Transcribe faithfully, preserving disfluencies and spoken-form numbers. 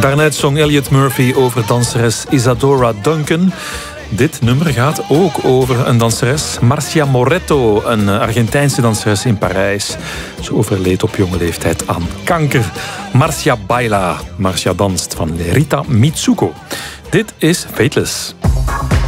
Daarnet zong Elliot Murphy over danseres Isadora Duncan. Dit nummer gaat ook over een danseres, Marcia Moretto, een Argentijnse danseres in Parijs. Ze overleed op jonge leeftijd aan kanker. Marcia Baila, Marcia danst van Rita Mitsuko. Dit is Fateless.